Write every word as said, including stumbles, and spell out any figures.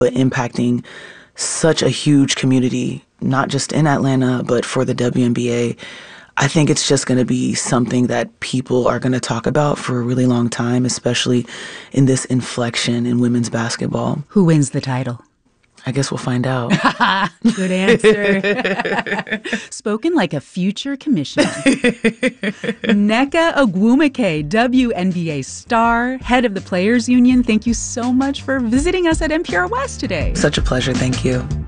but impacting such a huge community, not just in Atlanta, but for the W N B A. I think it's just going to be something that people are going to talk about for a really long time, especially in this inflection in women's basketball. Who wins the title? I guess we'll find out. Good answer. Spoken like a future commissioner. Nneka Ogwumike, W N B A star, head of the Players Union, thank you so much for visiting us at N P R West today. Such a pleasure. Thank you.